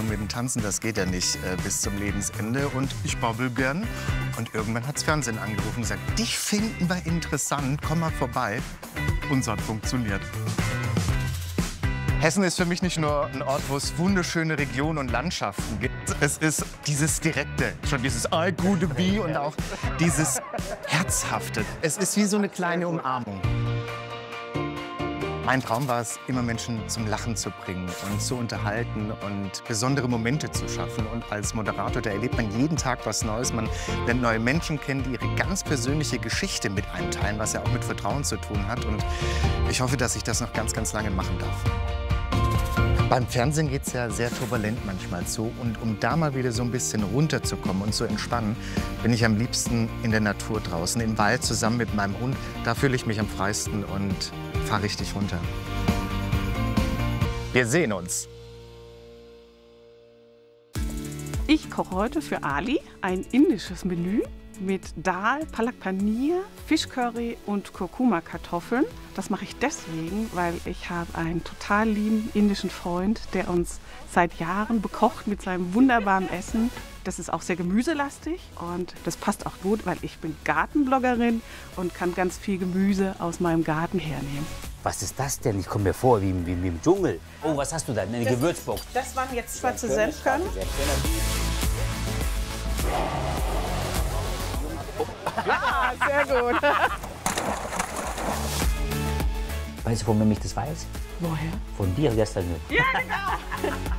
mit dem Tanzen, das geht ja nicht bis zum Lebensende. Und ich babbel gern. Und irgendwann hat's Fernsehen angerufen und gesagt, dich finden wir interessant, komm mal vorbei. Und es hat funktioniert. Hessen ist für mich nicht nur ein Ort, wo es wunderschöne Regionen und Landschaften gibt. Es ist dieses Direkte, schon dieses I gute Bi und auch dieses Herzhafte. Es ist wie so eine kleine Umarmung. Mein Traum war es, immer Menschen zum Lachen zu bringen und zu unterhalten und besondere Momente zu schaffen. Und als Moderator, da erlebt man jeden Tag was Neues. Man lernt neue Menschen kennen, die ihre ganz persönliche Geschichte mit einem teilen, was ja auch mit Vertrauen zu tun hat. Und ich hoffe, dass ich das noch ganz, ganz lange machen darf. Beim Fernsehen geht es ja sehr turbulent manchmal zu. Und um da mal wieder so ein bisschen runterzukommen und zu entspannen, bin ich am liebsten in der Natur draußen, im Wald zusammen mit meinem Hund. Da fühle ich mich am freisten und fahre richtig runter. Wir sehen uns. Ich koche heute für Ali ein indisches Menü mit Dal, Palak Paneer, Fischcurry und Kurkuma-Kartoffeln. Das mache ich deswegen, weil ich habe einen total lieben indischen Freund, der uns seit Jahren bekocht mit seinem wunderbaren Essen. Das ist auch sehr gemüselastig und das passt auch gut, weil ich bin Gartenbloggerin und kann ganz viel Gemüse aus meinem Garten hernehmen. Was ist das denn? Ich komme mir vor wie im Dschungel. Oh, was hast du da? Eine Gewürzbox. Das waren jetzt schwarze Senfkörner. Ja, sehr gut. Weißt du, von wem ich das weiß? Woher? Von dir gestern. Ja, genau.